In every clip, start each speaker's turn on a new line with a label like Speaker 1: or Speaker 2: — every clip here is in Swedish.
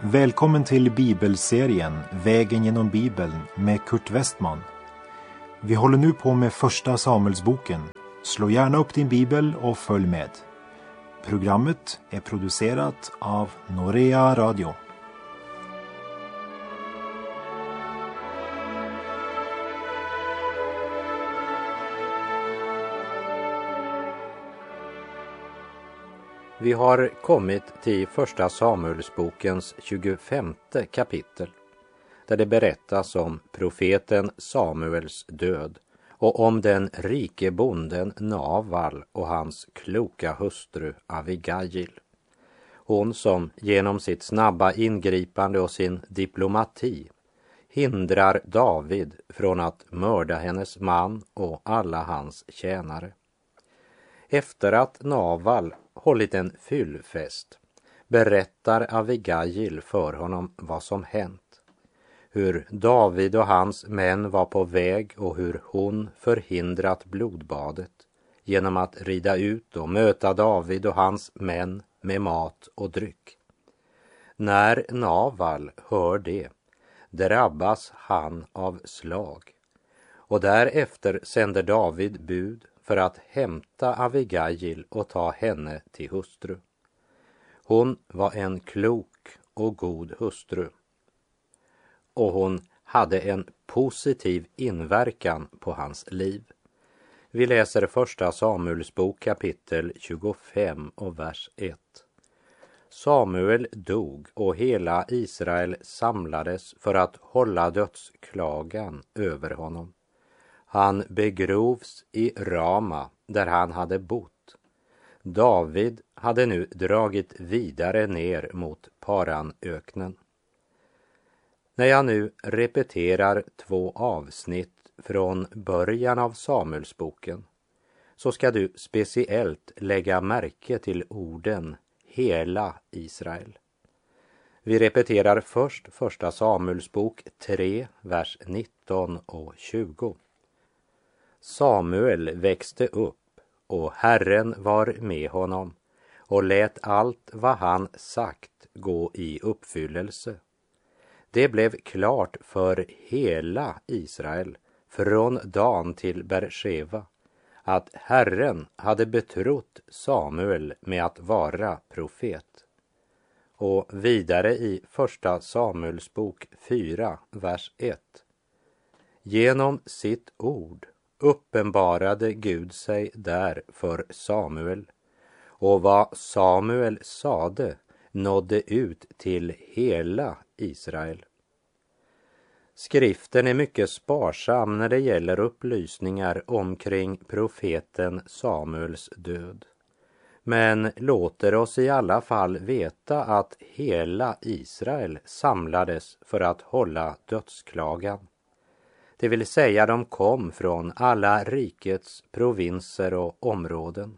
Speaker 1: Välkommen till bibelserien Vägen genom Bibeln med Kurt Westman. Vi håller nu på med första Samuelsboken. Slå gärna upp din bibel och följ med. Programmet är producerat av Norea Radio.
Speaker 2: Vi har kommit till första Samuelsbokens 25:e kapitel, där det berättas om profeten Samuels död och om den rike bonden Naval och hans kloka hustru Abigail. Hon som genom sitt snabba ingripande och sin diplomati hindrar David från att mörda hennes man och alla hans tjänare. Efter att Naval hållit en fyllfest berättar Abigail för honom vad som hänt. Hur David och hans män var på väg och hur hon förhindrat blodbadet genom att rida ut och möta David och hans män med mat och dryck. När Naval hör det drabbas han av slag, och därefter sänder David bud för att hämta Abigail och ta henne till hustru. Hon var en klok och god hustru, och hon hade en positiv inverkan på hans liv. Vi läser första Samuelsbok kapitel 25 och vers 1. Samuel dog och hela Israel samlades för att hålla dödsklagan över honom. Han begrovs i Rama där han hade bott. David hade nu dragit vidare ner mot Paranöknen. När jag nu repeterar 2 avsnitt från början av Samuelsboken så ska du speciellt lägga märke till orden hela Israel. Vi repeterar först första Samuelsbok 3, vers 19 och 20. Samuel växte upp och Herren var med honom och lät allt vad han sagt gå i uppfyllelse. Det blev klart för hela Israel från Dan till Bersheva att Herren hade betrott Samuel med att vara profet. Och vidare i första Samuelsbok 4, vers 1. Genom sitt ord uppenbarade Gud sig där för Samuel, och vad Samuel sade nådde ut till hela Israel. Skriften är mycket sparsam när det gäller upplysningar omkring profeten Samuels död, men låter oss i alla fall veta att hela Israel samlades för att hålla dödsklagan. Det vill säga de kom från alla rikets provinser och områden.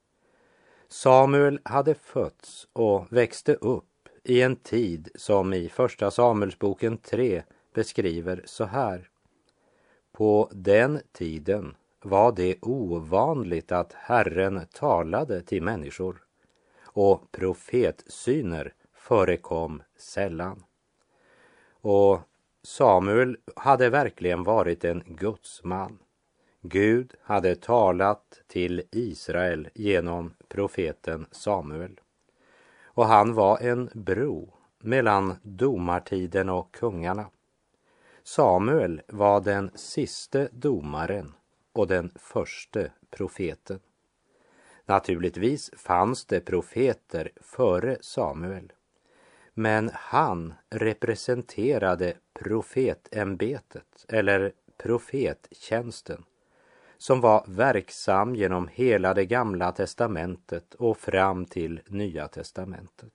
Speaker 2: Samuel hade fötts och växte upp i en tid som i första Samuelsboken 3 beskriver så här. På den tiden var det ovanligt att Herren talade till människor, och profetsyner förekom sällan. Och Samuel hade verkligen varit en gudsman. Gud hade talat till Israel genom profeten Samuel. Och han var en bro mellan domartiden och kungarna. Samuel var den siste domaren och den förste profeten. Naturligtvis fanns det profeter före Samuel, men han representerade profetämbetet eller profettjänsten som var verksam genom hela det gamla testamentet och fram till nya testamentet.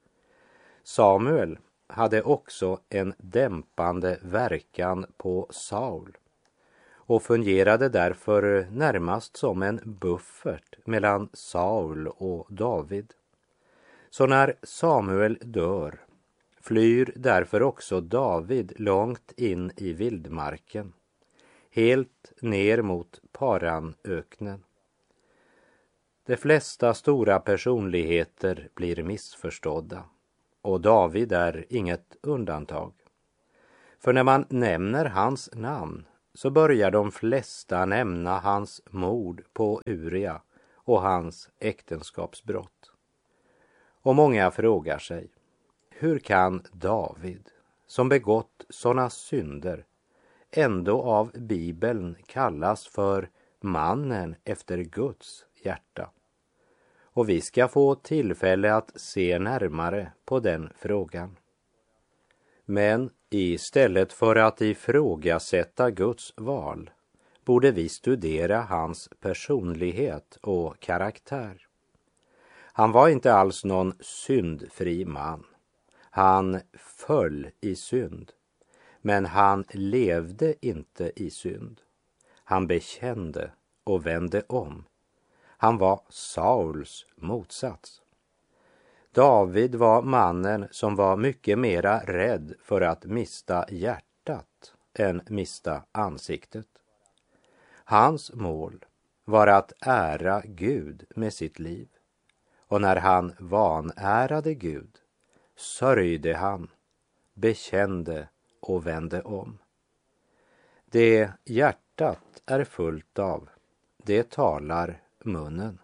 Speaker 2: Samuel hade också en dämpande verkan på Saul och fungerade därför närmast som en buffert mellan Saul och David. Så när Samuel dör flyr därför också David långt in i vildmarken, helt ner mot Paranöknen. De flesta stora personligheter blir missförstådda. och David är inget undantag. För när man nämner hans namn så börjar de flesta nämna hans mord på Uria och hans äktenskapsbrott. Och många frågar sig, hur kan David, som begått sådana synder, ändå av Bibeln kallas för mannen efter Guds hjärta? Och vi ska få tillfälle att se närmare på den frågan. Men istället för att ifrågasätta Guds val borde vi studera hans personlighet och karaktär. Han var inte alls någon syndfri man. Han föll i synd, men han levde inte i synd. Han bekände och vände om. Han var Sauls motsats. David var mannen som var mycket mera rädd för att mista hjärtat än mista ansiktet. Hans mål var att ära Gud med sitt liv. Och när han vanärade Gud sörjde han, bekände och vände om. Det hjärtat är fullt av, det talar munnen.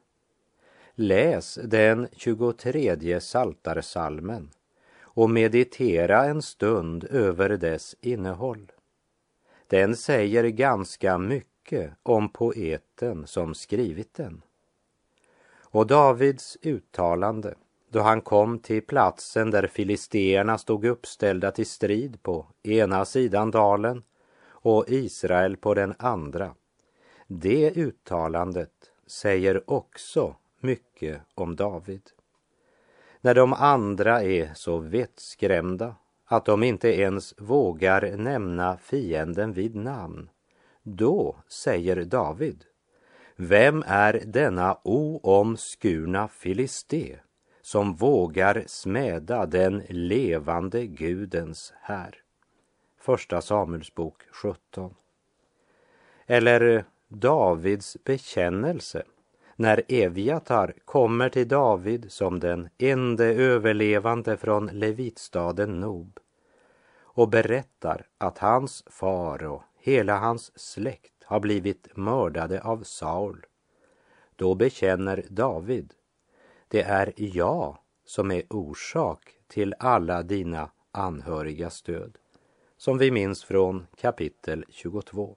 Speaker 2: Läs den 23:e Psaltarpsalmen och meditera en stund över dess innehåll. Den säger ganska mycket om poeten som skrivit den. Och Davids uttalande, då han kom till platsen där filisteerna stod uppställda till strid på ena sidan dalen och Israel på den andra, det uttalandet säger också mycket om David. När de andra är så vettskrämda att de inte ens vågar nämna fienden vid namn, då säger David: vem är denna oomskurna filisté som vågar smäda den levande Gudens här? Första Samuelsbok 17. Eller Davids bekännelse när Eviatar kommer till David som den ende överlevande från levitstaden Nob och berättar att hans far och hela hans släkt har blivit mördade av Saul. Då bekänner David: det är jag som är orsak till alla dina anhörigas död, som vi minns från kapitel 22.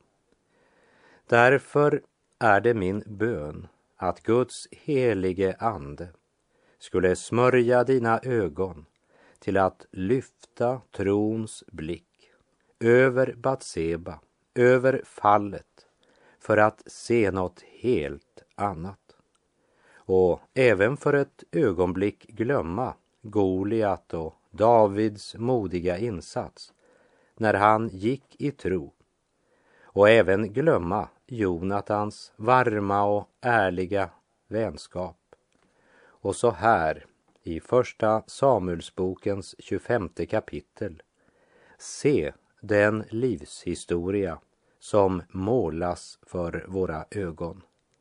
Speaker 2: Därför är det min bön att Guds helige ande skulle smörja dina ögon till att lyfta trons blick över Batseba, över fallet, för att se något helt annat. Och även för ett ögonblick glömma Goliat och Davids modiga insats när han gick i tro, och även glömma Jonatans varma och ärliga vänskap. Och så här i första Samuelsbokens 25:e kapitel, se den livshistoria som målas för våra ögon.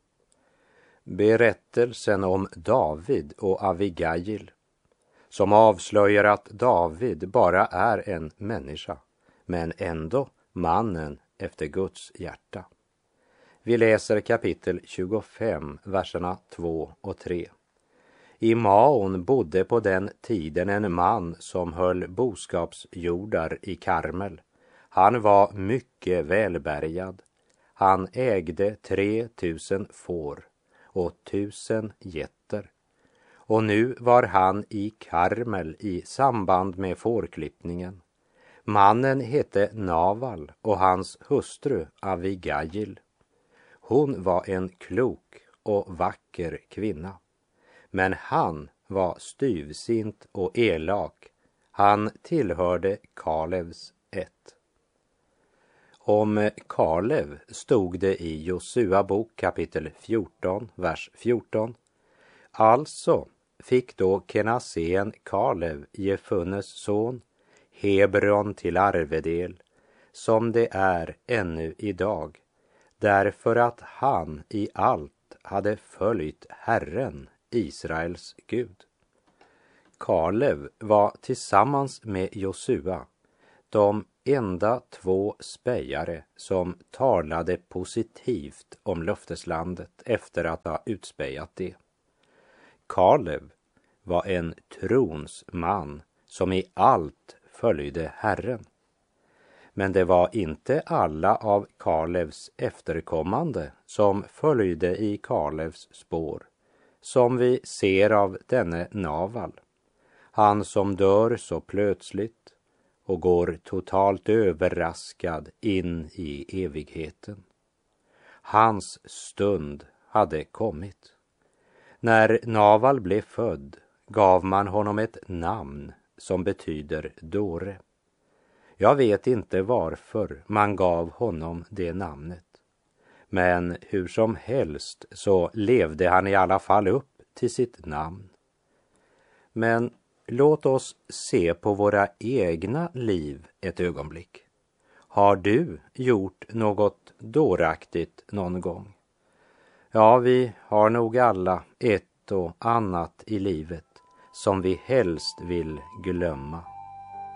Speaker 2: Berättelsen om David och Abigail, som avslöjar att David bara är en människa, men ändå mannen efter Guds hjärta. Vi läser kapitel 25, verserna 2 och 3. I Maon bodde på den tiden en man som höll boskapsjordar i Karmel. Han var mycket välbärgad. Han ägde 3000 får och 1000 getter. Och nu var han i Karmel i samband med fårklippningen. Mannen hette Naval och hans hustru Abigail. Hon var en klok och vacker kvinna. Men han var styvsint och elak. Han tillhörde Kalevs ett. Om Kalev stod det i Josua bok kapitel 14, vers 14. Alltså fick då Kenasén Kalev, Jefunnes son, Hebron till arvedel, som det är ännu idag, därför att han i allt hade följt Herren, Israels Gud. Kalev var tillsammans med Josua de enda 2 spejare som talade positivt om löfteslandet efter att ha utspejat det. Kalev var en trons man som i allt följde Herren. Men det var inte alla av Kalevs efterkommande som följde i Kalevs spår, som vi ser av denne Naval, han som dör så plötsligt och går totalt överraskad in i evigheten. Hans stund hade kommit. När Naval blev född gav man honom ett namn som betyder dåre. Jag vet inte varför man gav honom det namnet. Men hur som helst så levde han i alla fall upp till sitt namn. Men låt oss se på våra egna liv ett ögonblick. Har du gjort något dåraktigt någon gång? Ja, vi har nog alla ett och annat i livet som vi helst vill glömma.